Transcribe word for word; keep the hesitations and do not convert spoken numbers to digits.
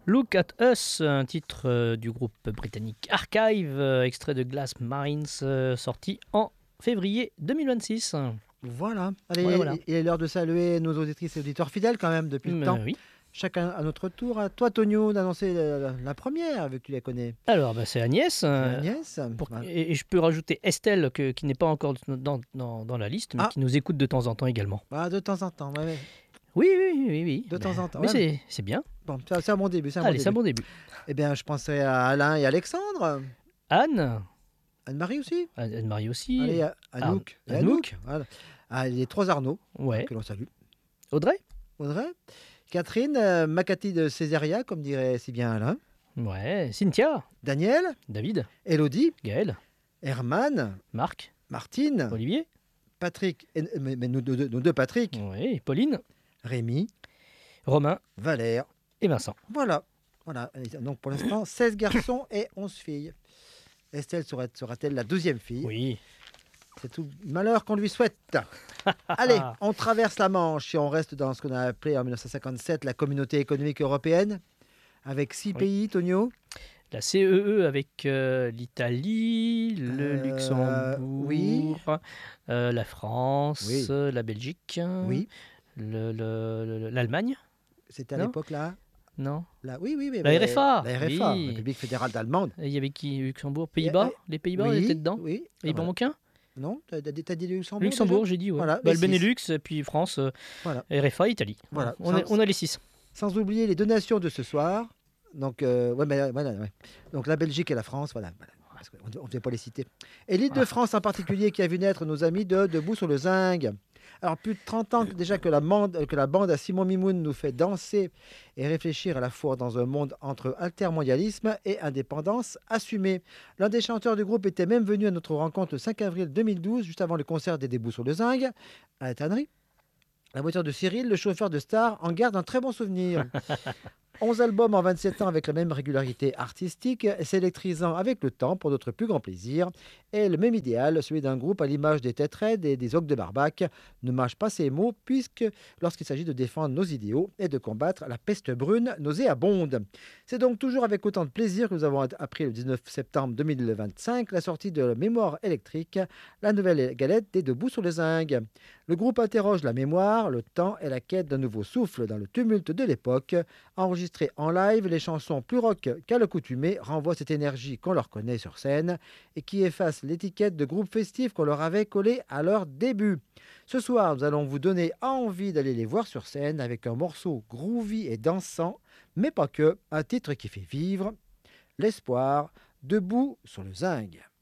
Look at Us, un titre euh, du groupe britannique Archive, euh, extrait de Glass Marines, euh, sorti en février deux mille vingt-six. Voilà. Allez, Voilà, voilà. il est l'heure de saluer nos auditrices et auditeurs fidèles quand même depuis le Mm, temps. euh, oui. Chacun à notre tour. À toi, Tonio, d'annoncer la, la- la première, vu que tu la connais. Alors, bah, c'est Agnès. C'est euh, Agnès. pour- Voilà. et, et je peux rajouter Estelle, que- qui n'est pas encore dans, dans- dans la liste, mais Ah. qui nous écoute de temps en temps également. Voilà, de temps en temps. ouais, ouais. Oui, oui, oui, oui. De Mais- temps en temps, Mais ouais. c'est c'est bien. Bon, c'est c'est un bon début. C'est un bon Allez, c'est un début. bon début. Eh bien, je penserai à Alain et Alexandre. Anne, Anne-Marie aussi. Anne-Marie aussi. Allez, à- Anouk. Ar- Et Anouk. Voilà. Ah, les trois Arnaud, Ouais. que l'on salue. Audrey. Audrey. Catherine, euh, Macati de Césaria, comme dirait si bien Alain. Ouais. Cynthia. Daniel, David. Elodie, Gaël. Herman, Marc. Martine, Olivier. Patrick, et- mais, mais nous, deux, nous deux Patrick, Oui. Pauline. Rémi, Romain Valère. et Vincent. Voilà. Voilà. Et donc pour l'instant, seize garçons et onze filles. Estelle sera- sera-t-elle la douzième fille? Oui. C'est tout malheur qu'on lui souhaite. Allez, on traverse la Manche et on reste dans ce qu'on a appelé en mille neuf cent cinquante-sept la Communauté économique européenne, avec six Oui. pays, Tonio. La C E E avec euh, l'Italie, le Euh, Luxembourg, oui. euh, la France, Oui. euh, la Belgique, Oui, le- le- le- l'Allemagne, c'était à Non. l'époque là. non? là. Oui, oui, oui. La mais- R F A, La R F A, oui. République fédérale d'Allemande. Et il y avait qui? Luxembourg, Pays-Bas? Et- Les Pays-Bas, on oui, était dedans? Oui. Et il voilà. m'en manque un? Non, t'as t'as dit, t'as dit le Luxembourg. Luxembourg, déjà j'ai dit, ouais. Voilà, Bah, les le six. Benelux, et puis France, euh, Voilà. R F A, Italie. Voilà. On, Sans- a, on a les six. Sans oublier les deux nations de ce soir. Donc, euh, ouais, mais, voilà, ouais. Donc la Belgique et la France, voilà. voilà. Parce qu'on ne devait pas les citer. Et l'île de France en particulier qui a vu naître nos amis de Debout sur le Zinc. Alors, plus de trente ans que- déjà que la, bande, que la bande à Simon Mimoun nous fait danser et réfléchir à la fois dans un monde entre altermondialisme et indépendance assumée. L'un des chanteurs du groupe était même venu à notre rencontre le cinq avril deux mille douze, juste avant le concert des Debout sur le Zinc, à la tannerie. La voiture de Cyril, le chauffeur de Star, en garde un très bon souvenir. onze albums en vingt-sept ans avec la même régularité artistique, s'électrisant avec le temps pour notre plus grand plaisir. Et le même idéal, celui d'un groupe à l'image des Têtes Raides et des Ogres de Barbac, ne mâche pas ses mots, puisque lorsqu'il s'agit de défendre nos idéaux et de combattre la peste brune nauséabonde. C'est donc toujours avec autant de plaisir que nous avons appris le dix-neuf septembre deux mille vingt-cinq la sortie de Mémoire électrique, la nouvelle galette des Debout sur le Zinc. Le groupe interroge la mémoire, le temps et la quête d'un nouveau souffle dans le tumulte de l'époque. Enregistrés en live, les chansons plus rock qu'à l'accoutumée renvoient cette énergie qu'on leur connaît sur scène et qui efface l'étiquette de groupe festif qu'on leur avait collée à leur début. Ce soir, nous allons vous donner envie d'aller les voir sur scène avec un morceau groovy et dansant, mais pas que, un titre qui fait vivre l'espoir, Debout sur le Zinc.